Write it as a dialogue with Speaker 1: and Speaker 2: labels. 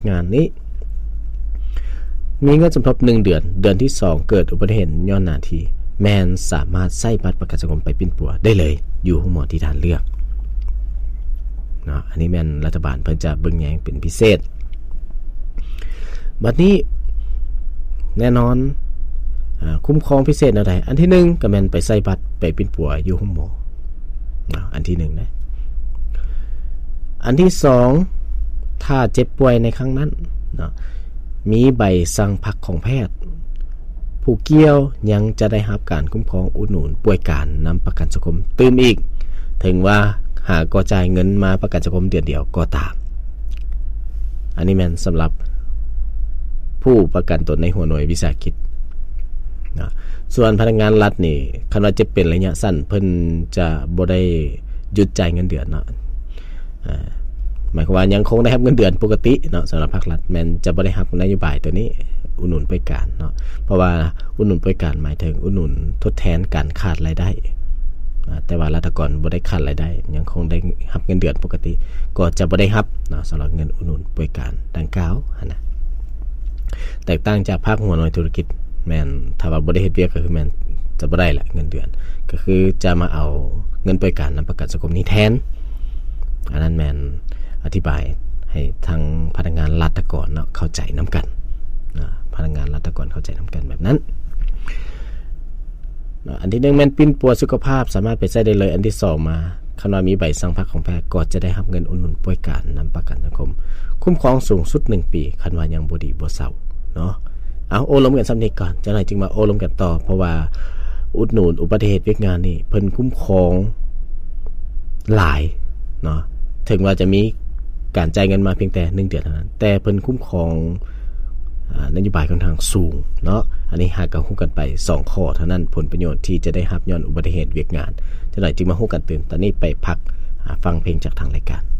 Speaker 1: งานนี้มีเงินสมทบ1เดือนเดือนที่2เกิดอุบัติเหตุย้อนหน้าที่แม่นสามารถใช้บัตรประกันสังคมไปปิ้นปัวได้เลยอยู่ห้องหมอที่ท่านเลือกเนาะอันนี้แม่นรัฐบาลเพิ่นจะเบิ่งแยงเป็นพิเศษบัดนี้แน่นอนคุ้มครองพิเศษอะไรอันที่1ก็แม่นไปใช้บัตรไปปิ้นปัวอยู่ห้องหมอเนาะอันที่1นะอันที่2ถ้าเจ็บป่วยในครั้งนั้นเนาะมีใบสั่งพักของแพทย์ผู้เกี่ยวยังจะได้รับการคุ้มครองอุดหนุนป่วยการนำประกันสังคมตื่มอีกถึงว่าหากก็จ่ายเงินมาประกันสังคมเดือนเดียวก็ตามอันนี้แม่นสำหรับผู้ประกันตนในหัวหน่วยวิสาหกิจนะส่วนพนักงานรัฐนี่คันว่าจะเป็นระยะสั้นเพิ่นจะบ่ได้หยุดจ่ายเงินเดือนเนาะหมายความว่ายังคงได้รับเงินเดือนปกติเนาะสำหรับภาครัฐแม้นจะบ่ได้รับนโยบายตัวนี้อุดหนุนบริการเนาะเพราะว่าอุดหนุนบริการหมายถึงอุดหนุนทดแทนการขาดรายได้แต่ว่ารัฐกรบ่ได้ขาดรายได้ยังคงได้รับเงินเดือนปกติก็จะบ่ได้รับเนาะสำหรับเงินอุดหนุนบริการดังกล่าวนะแตกต่างจากภาคหัวหน่วยธุรกิจแม่นถ้าว่าบ่ได้เฮ็ดเวียกก็คือแม่นจะบ่ได้แหละเงินเดือนก็คือจะมาเอาเงินบริการนำประกันสังคมนี้แทนอันนั้นแม่นอธิบายให้ทางพนักงานรัฐกรเนาะเข้าใจนํากันพนักงานรัฐกรเข้าใจนํากันแบบนั้นอันที่1แม่นปิ้นปัวสุขภาพสามารถไปใช้ได้เลยอันที่2มาคันว่ามีใบสั่งพักของแพทย์ก็จะได้รับเงินอุดหนุนป่วยการนำประกันสังคมคุ้มครองสูงสุด1ปีคันว่ายังบ่ดีบ่เศร้าเนาะเอาโอลมกันซ้ํานี้ก่อนจังได๋จึงมาโอลมกันต่อเพราะว่าอุดหนุนอุบัติเหตุเวียกงานนี่เพิ่นคุ้มครองหลายเนาะถึงว่าจะมีการจ่ายเงินมาเพียงแต่1เดือนเท่านั้นแต่เพิ่นคุ้มครองนโยบายค่อนข้างสูงเนาะอันนี้หากกันฮู้กันไป2ข้อเท่านั้นผลประโยชน์ที่จะได้รับย้อนอุบัติเหตุเวียกงานจังได๋จึงมาฮู้กันตื่นตอนนี้ไปพักฟังเพลงจากทางรายการ